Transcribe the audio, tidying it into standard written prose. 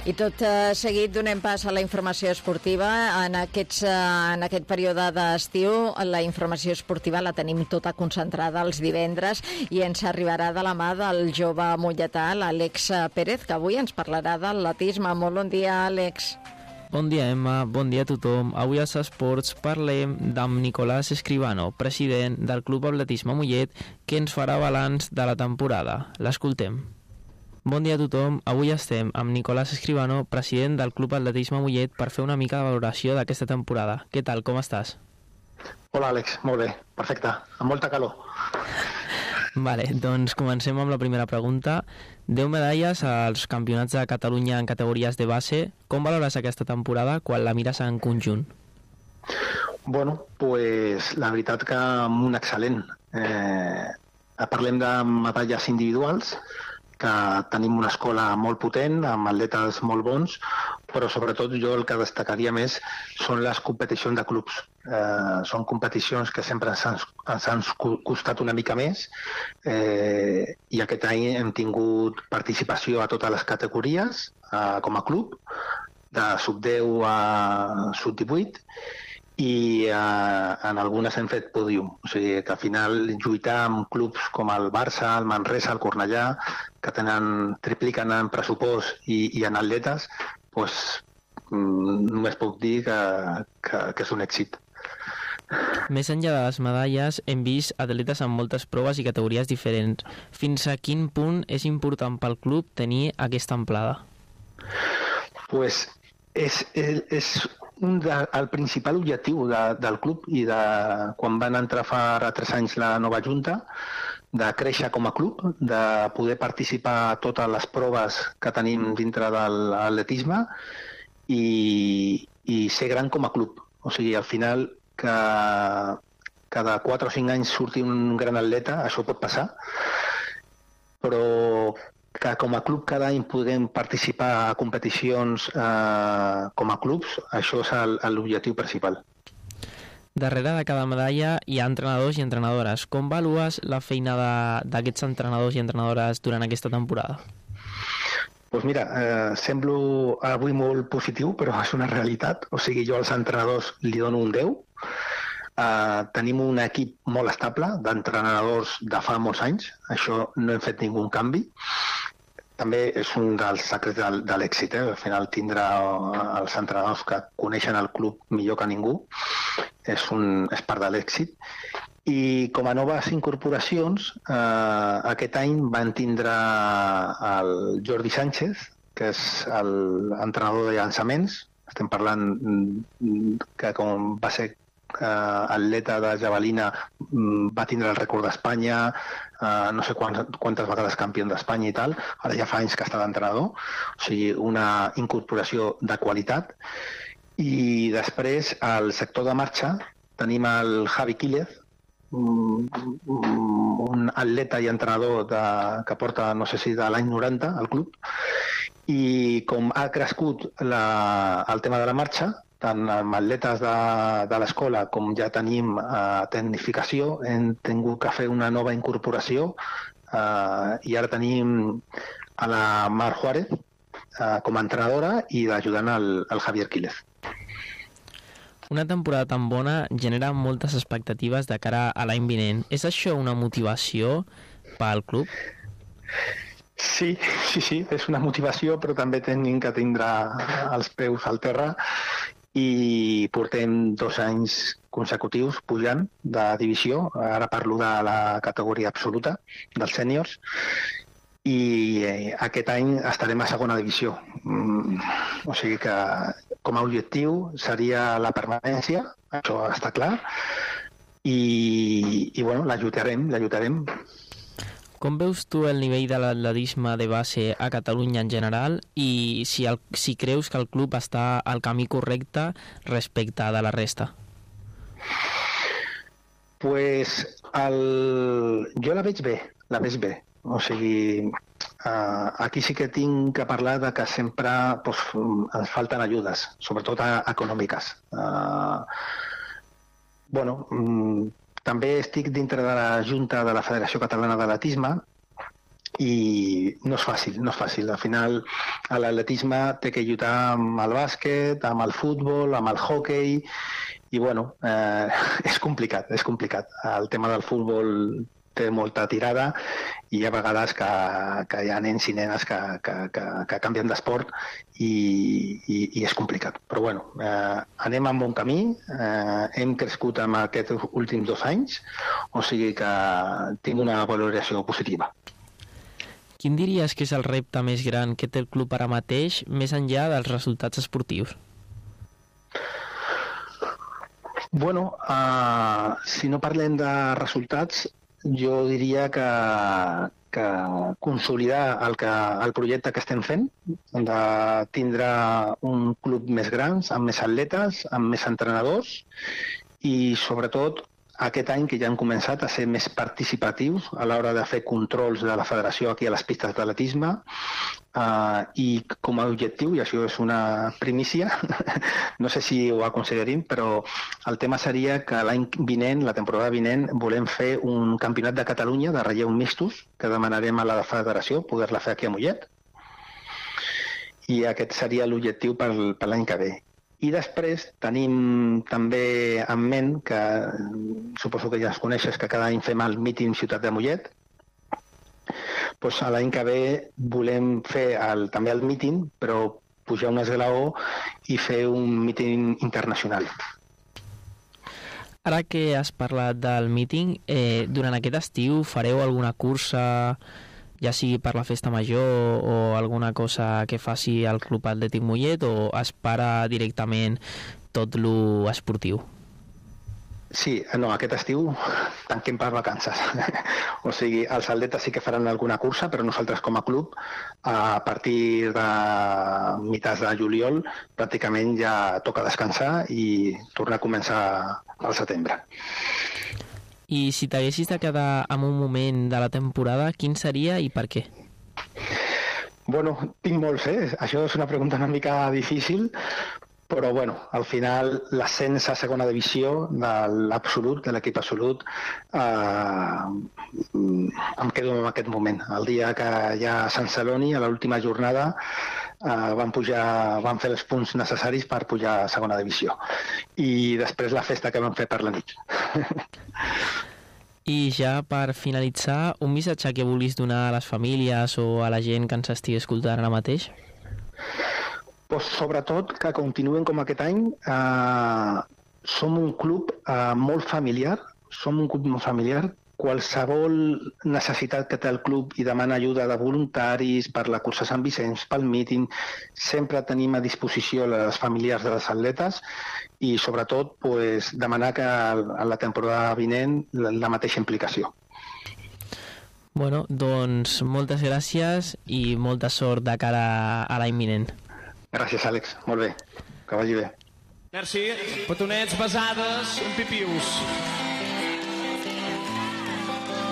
I tot seguit donem pas a la informació esportiva. En aquest període d'estiu la informació esportiva la tenim tota concentrada els divendres i ens arribarà de la mà del jove molletà, l'Àlex Pérez, que avui ens parlarà d'atletisme. Molt bon dia, Àlex. Bon dia, Emma. Bon dia a tothom. Avui als Esports parlem d'en Nicolás Escribano, president del Club Atletisme Mollet, que ens farà balanç de la temporada. L'escoltem. Bon dia a tothom. Avui estem amb Nicolás Escribano, president del Club Atletisme Mollet, per fer una mica de valoració d'aquesta temporada. Què tal? Com estàs? Hola, Àlex. Molt bé. Perfecte. Amb molta calor. Vale, doncs comencem amb la primera pregunta. 10 medalles als campionats de Catalunya en categories de base. Com valores aquesta temporada quan la mires en conjunt? Bueno, pues la veritat que un excel·lent. Parlem de medalles individuals, que tenim una escola molt potent, amb atletes molt bons, però sobretot jo el que destacaria més són les competicions de clubs. Són competicions que sempre ens han costat una mica més i aquest any hem tingut participació a totes les categories com a club, de sub-10 a sub-18, i en algunes hem fet pòdium. O sigui que al final lluitar amb clubs com el Barça, el Manresa, el Cornellà, que tripliquen en pressupost i en atletes, doncs només puc dir que és un èxit. Més enllà de les medalles, hem vist atletes en moltes proves i categories diferents. Fins a quin punt és important pel club tenir aquesta amplada? Pues és el principal objectiu del club i quan van entrar fa 3 anys la nova junta, de créixer com a club, de poder participar a totes les proves que tenim dintre de l'atletisme i ser gran com a club. O sigui, al final, que cada 4 o 5 anys surti un gran atleta, això pot passar, però que com a club cada any puguem participar a competicions com a clubs, això és l'objectiu principal. Darrere de cada medalla hi ha entrenadors i entrenadores. Com values la feina d'aquests entrenadors i entrenadores durant aquesta temporada? Doncs mira, semblo avui molt positiu, però és una realitat. O sigui, jo als entrenadors li dono un 10. Tenim un equip molt estable d'entrenadors de fa molts anys. Això no hem fet ningú canvi. També és un dels secrets de l'èxit. Al final tindre els entrenadors que coneixen el club millor que ningú és part de l'èxit. I com a noves incorporacions, aquest any van tindre el Jordi Sánchez, que és l'entrenador de llançaments. Estem parlant que com va ser atleta de javelina, va tindre el rècord d'Espanya, no sé quantes vegades campió d'Espanya i tal. Ara ja fa anys que està d'entrenador, o sigui, una incorporació de qualitat. I després, al sector de marxa, tenim el Javi Quílez, un atleta i entrenador que porta, no sé si de l'any 90 al club, i com ha crescut el tema de la marxa, tant amb atletes de l'escola com ja tenim tecnificació, hem tingut que fer una nova incorporació i ara tenim a la Mar Juárez com a entrenadora i d'ajudant al Javier Quílez. Una temporada tan bona genera moltes expectatives de cara a l'any vinent. És això una motivació pel club? Sí, és una motivació, però també tenim que tindre els peus al terra i portem 2 anys consecutius pujant de divisió. Ara parlo de la categoria absoluta dels sèniors i aquest any estarem a segona divisió. O sigui que com a objectiu seria la permanència, això està clar, i bueno, la lluitarem. Com veus tu el nivell de l'atletisme de base a Catalunya en general i si creus que el club està al camí correcte respecte de la resta? Pues jo la veig bé. O sigui, aquí sí que tinc que parlar de que sempre ens falten ajudes, sobretot econòmiques. També estic dintre de la Junta de la Federació Catalana d'Atletisme i no és fàcil, no és fàcil. Al final l'atletisme té que lluitar amb el bàsquet, amb el futbol, amb el hoquei, i bueno, és complicat, és complicat. El tema del futbol té molta tirada i hi ha vegades que hi ha nens i nenes que canvien d'esport i és complicat. Però bueno, anem en bon camí, hem crescut en aquests últims 2 anys, o sigui que tinc una valoració positiva. Quin diries que és el repte més gran que té el club ara mateix, més enllà dels resultats esportius? Bueno, si no parlem de resultats, jo diria que consolidar el projecte que estem fent, de tindre un club més gran, amb més atletes, amb més entrenadors i, sobretot, aquest any que ja han començat a ser més participatius a l'hora de fer controls de la federació aquí a les pistes d'atletisme i com a objectiu, i això és una primícia, no sé si ho aconseguirim, però el tema seria que l'any vinent, la temporada vinent, volem fer un campionat de Catalunya de relleu mixtos, que demanarem a la federació poder-la fer aquí a Mollet, i aquest seria l'objectiu per l'any que ve. I després tenim també en ment, que suposo que ja es coneixes, que cada any fem el míting Ciutat de Mollet. Doncs l'any que ve volem fer també el míting, però pujar un esglaó i fer un míting internacional. Ara que has parlat del míting, durant aquest estiu fareu alguna cursa, ja sigui per la festa major o alguna cosa que faci el Club Atlètic Mollet, o es para directament tot lo esportiu? Sí, no, aquest estiu tanquem per vacances. O sigui, els atletes sí que faran alguna cursa, però nosaltres com a club, a partir de mitjans de juliol, pràcticament ja toca descansar i tornar a començar al setembre. I si t'haguessis de quedar en un moment de la temporada, quin seria i per què? Bueno, tinc molts, Això és una pregunta una mica difícil, però bueno, al final l'ascens a segona divisió de l'absolut, de l'equip absolut, em quedo en aquest moment. El dia que ja a Sant Celoni, a l'última jornada, van fer els punts necessaris per pujar a segona divisió. I després la festa que van fer per la nit. I ja per finalitzar, un missatge que vulguis donar a les famílies o a la gent que ens estigui escoltant ara mateix? Pues sobretot que continuen com aquest any. Som un club molt familiar, qualsevol necessitat que té el club i demana ajuda de voluntaris per la cursa Sant Vicenç, pel míting, sempre tenim a disposició les familiars de les atletes i sobretot demanar que a la temporada vinent la mateixa implicació. Bueno, doncs moltes gràcies i molta sort de cara a l'any vinent. Gràcies, Àlex. Molt bé. Que vagi bé. Merci. Petonets, besades, pipius.